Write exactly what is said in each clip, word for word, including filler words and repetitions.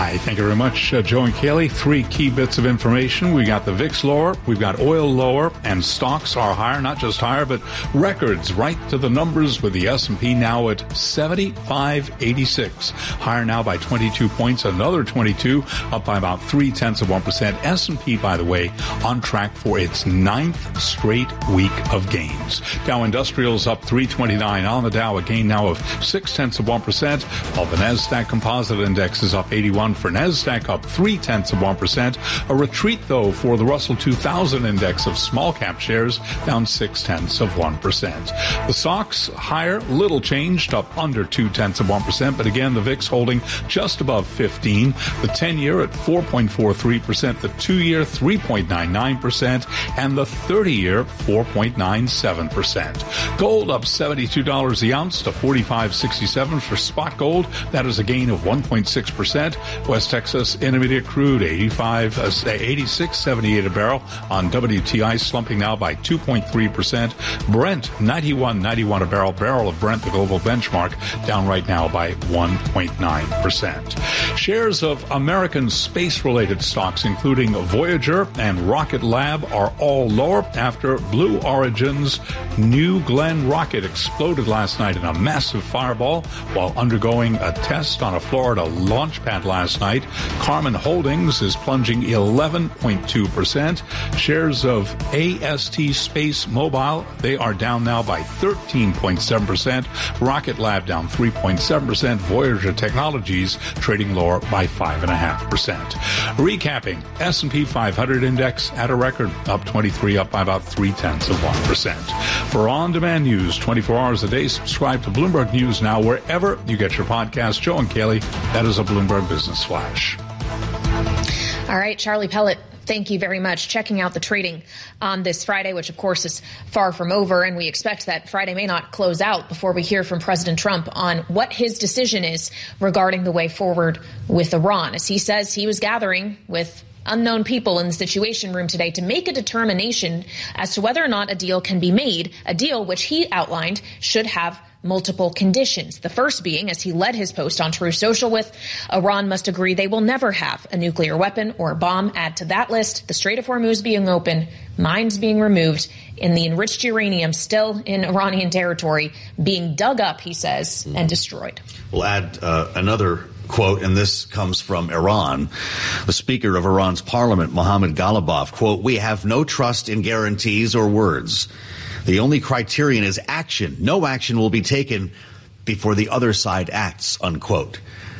Hi, thank you very much, uh, Joe and Kaylee. Three key bits of information. We got the V I X lower, we've got oil lower, and stocks are higher, not just higher, but records right to the numbers with the S and P now at seventy-five eighty-six. Higher now by twenty-two points, another twenty-two, up by about three-tenths of one percent. S and P, by the way, on track for its ninth straight week of gains. Dow Industrials up three twenty-nine on the Dow, a gain now of six-tenths of one percent, while the NASDAQ Composite Index is up eighty-one for NASDAQ, up three-tenths of one percent. A retreat, though, for the Russell two thousand Index of small-cap shares, down six-tenths of one percent. The S O X higher, little changed, up under two-tenths of one percent, but again, the V I X holding just above fifteen. The ten-year at four point four three percent, the two-year three point nine nine percent, and the thirty-year four point nine seven percent. Gold up seventy-two dollars the ounce to forty-five sixty-seven for spot gold. That is a gain of one point six percent. West Texas Intermediate crude eighty-five, uh, eighty-six seventy-eight a barrel on W T I, slumping now by two point three percent. Brent ninety-one ninety-one a barrel. Barrel of Brent, the global benchmark, down right now by one point nine percent. Shares of American space-related stocks, including Voyager and Rocket Lab, are all lower after Blue Origin's New Glenn rocket exploded last night in a massive fireball while undergoing a test on a Florida launch pad last night. Carmen Holdings is plunging eleven point two percent. Shares of A S T Space Mobile, they are down now by thirteen point seven percent. Rocket Lab down three point seven percent. Voyager Technologies trading lower by five point five percent. Recapping, S and P five hundred index at a record, up twenty-three, up by about three-tenths of one percent. For on-demand news twenty-four hours a day, subscribe to Bloomberg News Now wherever you get your podcast. Joe and Kaylee, that is a Bloomberg Business Flash. All right, Charlie Pellet, thank you very much. Checking out the trading on this Friday, which of course is far from over, and we expect that Friday may not close out before we hear from President Trump on what his decision is regarding the way forward with Iran. As he says, he was gathering with unknown people in the Situation Room today to make a determination as to whether or not a deal can be made, a deal which he outlined should have multiple conditions. The first being, as he led his post on Truth Social with, Iran must agree they will never have a nuclear weapon or a bomb. Add to that list the Strait of Hormuz being open, mines being removed, and the enriched uranium still in Iranian territory being dug up, he says, and destroyed. We'll add uh, another quote, and this comes from Iran. The Speaker of Iran's parliament, Mohammad Ghalibaf, quote, "We have no trust in guarantees or words. The only criterion is action. No action will be taken before the other side acts," unquote.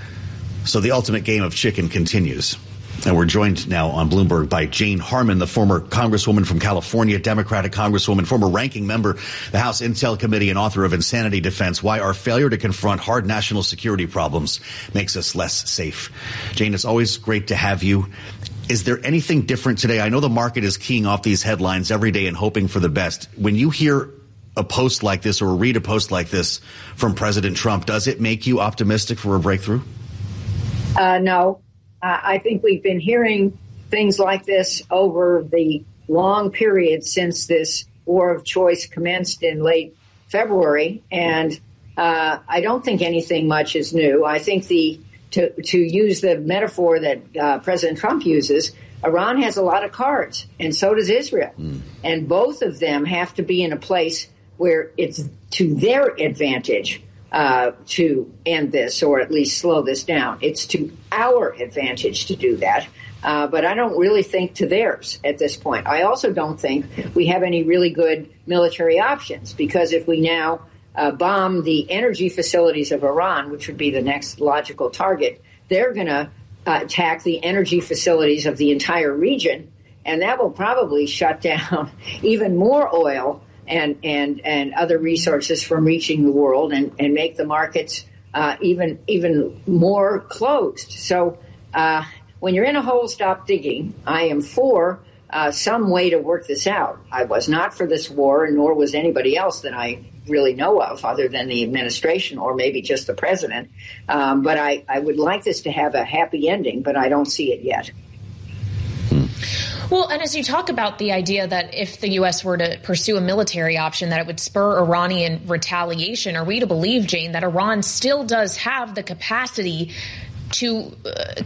So the ultimate game of chicken continues. And we're joined now on Bloomberg by Jane Harman, the former Congresswoman from California, Democratic Congresswoman, former ranking member of the House Intel Committee, and author of Insanity Defense: Why Our Failure to Confront Hard National Security Problems Makes Us Less Safe. Jane, it's always great to have you. Is there anything different today? I know the market is keying off these headlines every day and hoping for the best. When you hear a post like this or read a post like this from President Trump, does it make you optimistic for a breakthrough? Uh, no. Uh, I think we've been hearing things like this over the long period since this war of choice commenced in late February. And uh, I don't think anything much is new. I think the to, to use the metaphor that uh, President Trump uses, Iran has a lot of cards, and so does Israel. Mm. And both of them have to be in a place where it's to their advantage uh, to end this, or at least slow this down. It's to our advantage to do that. Uh, but I don't really think to theirs at this point. I also don't think we have any really good military options, because if we now uh, bomb the energy facilities of Iran, which would be the next logical target, they're going to uh, attack the energy facilities of the entire region, and that will probably shut down even more oil and and and other resources from reaching the world, and, and make the markets uh, even even more closed. So uh, when you're in a hole, stop digging. I am for uh, some way to work this out. I was not for this war, nor was anybody else that I really know of, other than the administration or maybe just the president. Um, but I, I would like this to have a happy ending, but I don't see it yet. Well, and as you talk about the idea that if the U S were to pursue a military option, that it would spur Iranian retaliation, are we to believe, Jane, that Iran still does have the capacity to uh,